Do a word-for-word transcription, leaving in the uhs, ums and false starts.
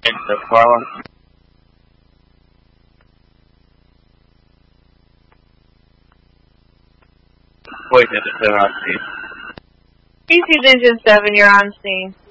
The problem. Wait, that's still on scene. P C Vision seven, you're on scene.